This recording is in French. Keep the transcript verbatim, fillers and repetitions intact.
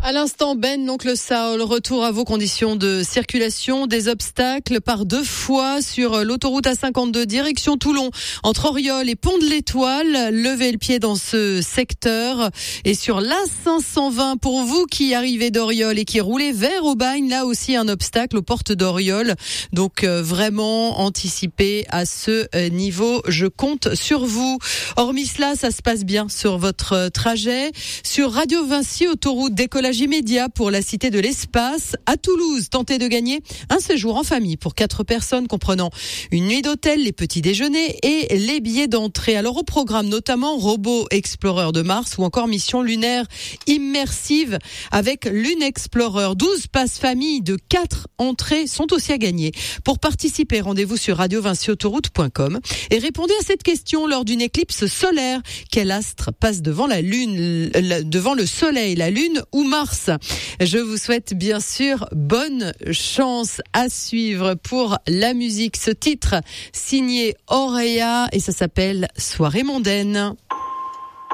À l'instant, Ben, l'oncle Saul, retour à vos conditions de circulation, des obstacles par deux fois sur l'autoroute A cinquante-deux, direction Toulon, entre Orioles et Pont de l'Étoile. Levez le pied dans ce secteur. Et sur l'A cinq cent vingt, pour vous qui arrivez d'Orioles et qui roulez vers Aubagne, là aussi un obstacle aux portes d'Orioles. Donc euh, vraiment anticipez à ce euh, niveau. Je compte sur vous. Hormis cela, ça se passe bien sur votre euh, trajet. Sur Radio Vinci, autoroute décollage immédiat pour la Cité de l'Espace. À Toulouse, tentez de gagner un séjour en famille pour quatre personnes comprenant une nuit d'hôtel, les petits déjeuners et les billets d'entrée. Alors au programme notamment Robot Explorer de Mars ou encore mission lunaire immersive avec Lune Explorer. douze passes famille de quatre entrées sont aussi à gagner. Pour participer, rendez-vous sur radio vinci autoroute point com et répondez à cette question lors d'une éclipse solaire. Quel astre passe devant la Lune, devant le Soleil, la Lune ou Mars? Je vous souhaite bien sûr bonne chance à suivre pour la musique. Ce titre signé Auréa et ça s'appelle Soirée mondaine.